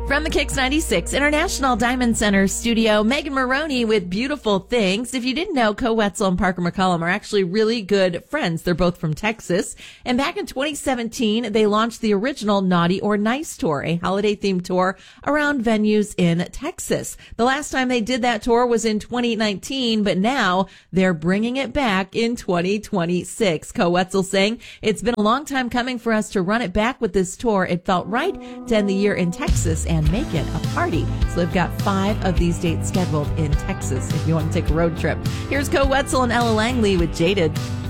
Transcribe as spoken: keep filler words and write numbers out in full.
From the Kicks ninety-six International Diamond Center studio, Megan Maroney with Beautiful Things. If you didn't know, Co Wetzel and Parker McCollum are actually really good friends. They're both from Texas. And back in twenty seventeen, they launched the original Naughty or Nice tour, a holiday-themed tour around venues in Texas. The last time they did that tour was in twenty nineteen, but now they're bringing it back in twenty twenty-six. Co Wetzel saying, "It's been a long time coming for us to run it back with this tour. It felt right to end the year in Texas and make it a party." So they've got five of these dates scheduled in Texas if you want to take a road trip. Here's Co Wetzel and Ella Langley with Jaded.